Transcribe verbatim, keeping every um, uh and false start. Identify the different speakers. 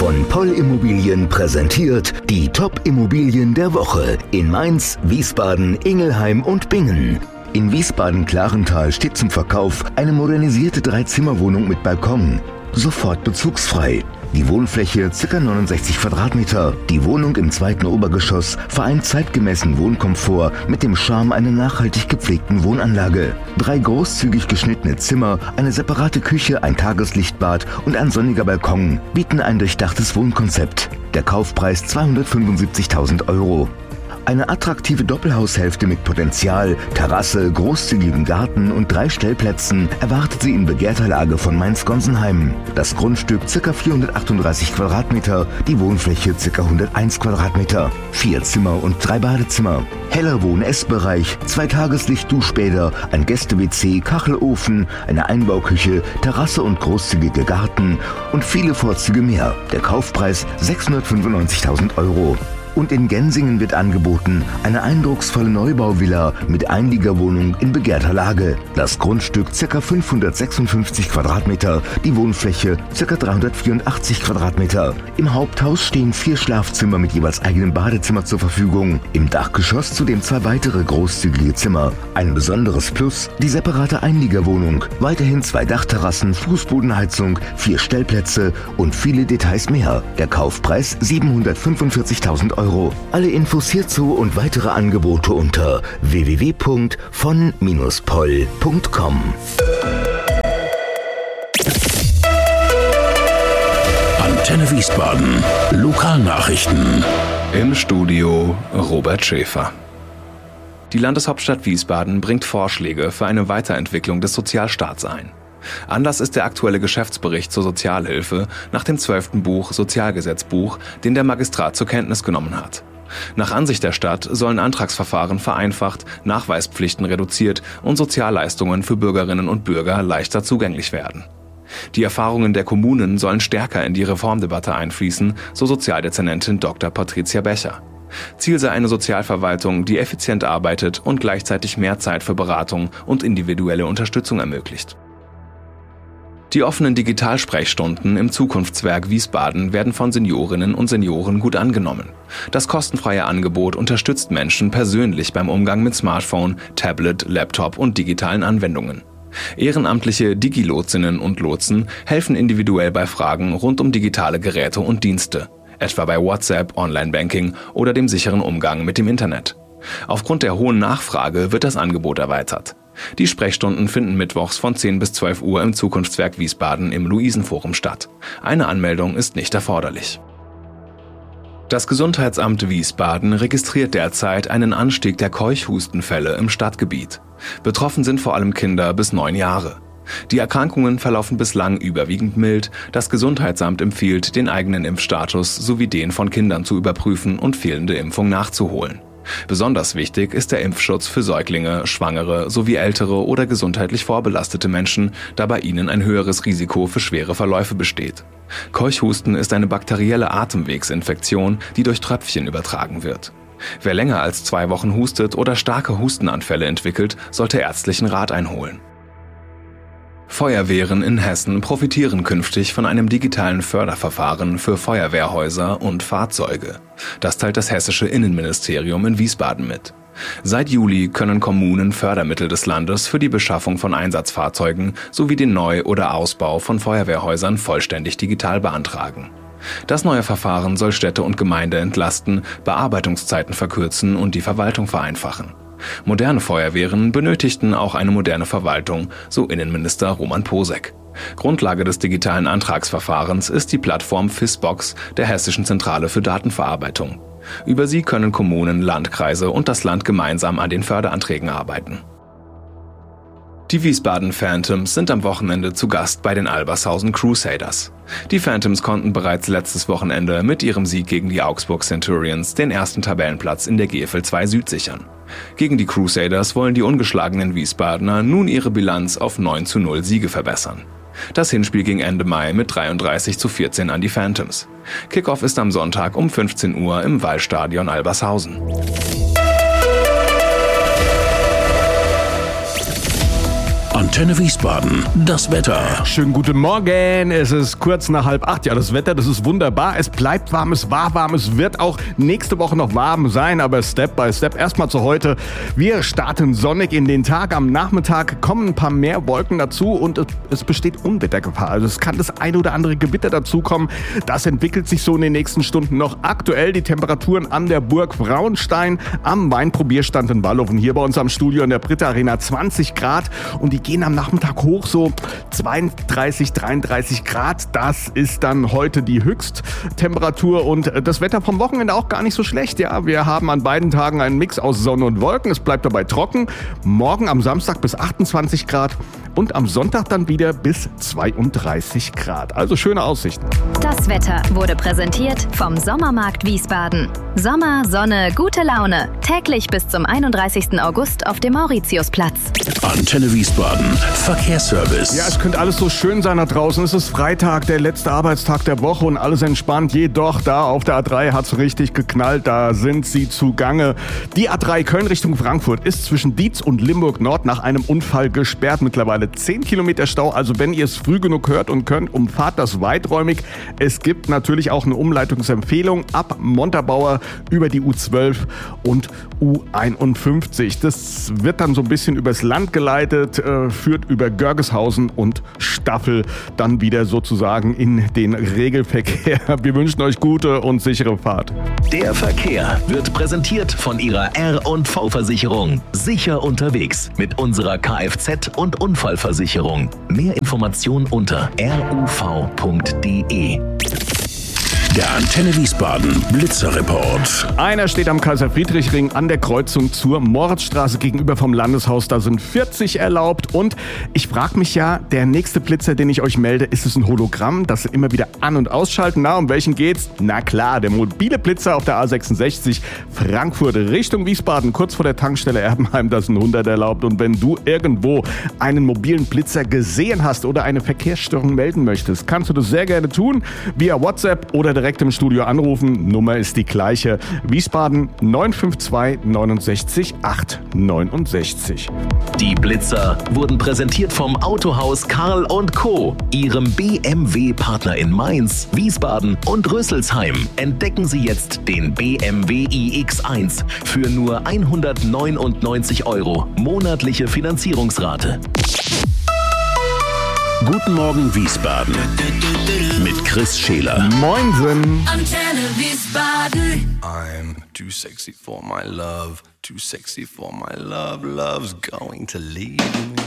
Speaker 1: von Poll Immobilien präsentiert die Top-Immobilien der Woche in Mainz, Wiesbaden, Ingelheim und Bingen. In Wiesbaden-Klarenthal steht zum Verkauf eine modernisierte Dreizimmerwohnung mit Balkon. Sofort bezugsfrei. Die Wohnfläche ca. neunundsechzig Quadratmeter. Die Wohnung im zweiten Obergeschoss vereint zeitgemäßen Wohnkomfort mit dem Charme einer nachhaltig gepflegten Wohnanlage. Drei großzügig geschnittene Zimmer, eine separate Küche, ein Tageslichtbad und ein sonniger Balkon bieten ein durchdachtes Wohnkonzept. Der Kaufpreis zweihundertfünfundsiebzigtausend Euro. Eine attraktive Doppelhaushälfte mit Potenzial, Terrasse, großzügigen Garten und drei Stellplätzen erwartet sie in begehrter Lage von Mainz-Gonsenheim. Das Grundstück ca. vierhundertachtunddreißig Quadratmeter, die Wohnfläche ca. hunderteins Quadratmeter. Vier Zimmer und drei Badezimmer. Heller Wohn-Essbereich, zwei Tageslicht-Duschbäder, ein Gäste-W C, Kachelofen, eine Einbauküche, Terrasse und großzügige Garten und viele Vorzüge mehr. Der Kaufpreis sechshundertfünfundneunzigtausend Euro. Und in Gensingen wird angeboten eine eindrucksvolle Neubauvilla mit Einliegerwohnung in begehrter Lage. Das Grundstück ca. fünfhundertsechsundfünfzig Quadratmeter, die Wohnfläche ca. dreihundertvierundachtzig Quadratmeter. Im Haupthaus stehen vier Schlafzimmer mit jeweils eigenem Badezimmer zur Verfügung. Im Dachgeschoss zudem zwei weitere großzügige Zimmer. Ein besonderes Plus, die separate Einliegerwohnung. Weiterhin zwei Dachterrassen, Fußbodenheizung, vier Stellplätze und viele Details mehr. Der Kaufpreis siebenhundertfünfundvierzigtausend Euro. Alle Infos hierzu und weitere Angebote unter w w w punkt von Bindestrich poll punkt com.
Speaker 2: Antenne Wiesbaden. Lokalnachrichten.
Speaker 3: Im Studio Robert Schäfer. Die Landeshauptstadt Wiesbaden bringt Vorschläge für eine Weiterentwicklung des Sozialstaats ein. Anlass ist der aktuelle Geschäftsbericht zur Sozialhilfe nach dem zwölften Buch Sozialgesetzbuch, den der Magistrat zur Kenntnis genommen hat. Nach Ansicht der Stadt sollen Antragsverfahren vereinfacht, Nachweispflichten reduziert und Sozialleistungen für Bürgerinnen und Bürger leichter zugänglich werden. Die Erfahrungen der Kommunen sollen stärker in die Reformdebatte einfließen, so Sozialdezernentin Doktor Patricia Becher. Ziel sei eine Sozialverwaltung, die effizient arbeitet und gleichzeitig mehr Zeit für Beratung und individuelle Unterstützung ermöglicht. Die offenen Digitalsprechstunden im Zukunftswerk Wiesbaden werden von Seniorinnen und Senioren gut angenommen. Das kostenfreie Angebot unterstützt Menschen persönlich beim Umgang mit Smartphone, Tablet, Laptop und digitalen Anwendungen. Ehrenamtliche Digilotsinnen und Lotsen helfen individuell bei Fragen rund um digitale Geräte und Dienste, etwa bei WhatsApp, Online-Banking oder dem sicheren Umgang mit dem Internet. Aufgrund der hohen Nachfrage wird das Angebot erweitert. Die Sprechstunden finden mittwochs von zehn bis zwölf Uhr im Zukunftswerk Wiesbaden im Luisenforum statt. Eine Anmeldung ist nicht erforderlich. Das Gesundheitsamt Wiesbaden registriert derzeit einen Anstieg der Keuchhustenfälle im Stadtgebiet. Betroffen sind vor allem Kinder bis neun Jahre. Die Erkrankungen verlaufen bislang überwiegend mild. Das Gesundheitsamt empfiehlt, den eigenen Impfstatus sowie den von Kindern zu überprüfen und fehlende Impfung nachzuholen. Besonders wichtig ist der Impfschutz für Säuglinge, Schwangere sowie ältere oder gesundheitlich vorbelastete Menschen, da bei ihnen ein höheres Risiko für schwere Verläufe besteht. Keuchhusten ist eine bakterielle Atemwegsinfektion, die durch Tröpfchen übertragen wird. Wer länger als zwei Wochen hustet oder starke Hustenanfälle entwickelt, sollte ärztlichen Rat einholen. Feuerwehren in Hessen profitieren künftig von einem digitalen Förderverfahren für Feuerwehrhäuser und Fahrzeuge. Das teilt das hessische Innenministerium in Wiesbaden mit. Seit Juli können Kommunen Fördermittel des Landes für die Beschaffung von Einsatzfahrzeugen sowie den Neu- oder Ausbau von Feuerwehrhäusern vollständig digital beantragen. Das neue Verfahren soll Städte und Gemeinde entlasten, Bearbeitungszeiten verkürzen und die Verwaltung vereinfachen. Moderne Feuerwehren benötigten auch eine moderne Verwaltung, so Innenminister Roman Posek. Grundlage des digitalen Antragsverfahrens ist die Plattform Fissbox der Hessischen Zentrale für Datenverarbeitung. Über sie können Kommunen, Landkreise und das Land gemeinsam an den Förderanträgen arbeiten. Die Wiesbaden Phantoms sind am Wochenende zu Gast bei den Albershausen Crusaders. Die Phantoms konnten bereits letztes Wochenende mit ihrem Sieg gegen die Augsburg Centurions den ersten Tabellenplatz in der G F L zwei Süd sichern. Gegen die Crusaders wollen die ungeschlagenen Wiesbadener nun ihre Bilanz auf neun zu null Siege verbessern. Das Hinspiel ging Ende Mai mit dreiunddreißig zu vierzehn an die Phantoms. Kickoff ist am Sonntag um fünfzehn Uhr im Wallstadion
Speaker 2: Antenne Wiesbaden. Das Wetter.
Speaker 4: Schönen guten Morgen. Es ist kurz nach halb acht. Ja, das Wetter, das ist wunderbar. Es bleibt warm, es war warm. Es wird auch nächste Woche noch warm sein, aber Step by Step. Erstmal zu heute. Wir starten sonnig in den Tag. Am Nachmittag kommen ein paar mehr Wolken dazu und es besteht Unwettergefahr. Also es kann das ein oder andere Gewitter dazukommen. Das entwickelt sich so in den nächsten Stunden noch. Aktuell die Temperaturen an der Burg Frauenstein am Weinprobierstand in Wallhofen. Hier bei uns am Studio in der Britta Arena zwanzig Grad und die gehen am Nachmittag hoch, so zweiunddreißig, dreiunddreißig Grad. Das ist dann heute die Höchsttemperatur und das Wetter vom Wochenende auch gar nicht so schlecht. Ja, wir haben an beiden Tagen einen Mix aus Sonne und Wolken. Es bleibt dabei trocken. Morgen am Samstag bis achtundzwanzig Grad und am Sonntag dann wieder bis zweiunddreißig Grad. Also schöne Aussichten.
Speaker 5: Das Wetter wurde präsentiert vom Sommermarkt Wiesbaden. Sommer, Sonne, gute Laune. Täglich bis zum einunddreißigsten August auf dem Mauritiusplatz.
Speaker 2: Antenne Wiesbaden. Verkehrsservice.
Speaker 4: Ja, es könnte alles so schön sein da draußen. Es ist Freitag, der letzte Arbeitstag der Woche und alles entspannt. Jedoch da auf der A drei hat es richtig geknallt. Da sind sie zugange. Die A drei Köln Richtung Frankfurt ist zwischen Dietz und Limburg Nord nach einem Unfall gesperrt. Mittlerweile zehn Kilometer Stau. Also wenn ihr es früh genug hört und könnt, umfahrt das weiträumig. Es gibt natürlich auch eine Umleitungsempfehlung ab Montabaur über die U zwölf und U einundfünfzig. Das wird dann so ein bisschen übers Land geleitet, äh, führt über Görgeshausen und Staffel dann wieder sozusagen in den Regelverkehr. Wir wünschen euch gute und sichere Fahrt.
Speaker 1: Der Verkehr wird präsentiert von Ihrer R und V-Versicherung. Sicher unterwegs mit unserer Kfz- und Unfallversicherung. Mehr Informationen unter r u v punkt d e.
Speaker 2: Der Antenne Wiesbaden Blitzerreport.
Speaker 4: Einer steht am Kaiser-Friedrich-Ring an der Kreuzung zur Moritzstraße gegenüber vom Landeshaus. Da sind vierzig erlaubt. Und ich frage mich ja, der nächste Blitzer, den ich euch melde, ist es ein Hologramm, das Sie immer wieder an- und ausschalten? Na, um welchen geht's? Na klar, der mobile Blitzer auf der A sechsundsechzig Frankfurt Richtung Wiesbaden, kurz vor der Tankstelle Erbenheim, das ist ein hundert erlaubt. Und wenn du irgendwo einen mobilen Blitzer gesehen hast oder eine Verkehrsstörung melden möchtest, kannst du das sehr gerne tun, via WhatsApp oder direkt im Studio anrufen. Nummer ist die gleiche. Wiesbaden neun fünf zwei neunundsechzig acht neunundsechzig.
Speaker 1: Die Blitzer wurden präsentiert vom Autohaus Karl und Co., Ihrem B M W-Partner in Mainz, Wiesbaden und Rüsselsheim. Entdecken Sie jetzt den B M W i X eins für nur hundertneunundneunzig Euro. Monatliche Finanzierungsrate.
Speaker 2: Guten Morgen Wiesbaden. Mit Chris Scheler.
Speaker 4: Moinsen.
Speaker 6: Antenne Wiesbaden.
Speaker 7: I'm too sexy for my love, too sexy for my love, love's going to leave me.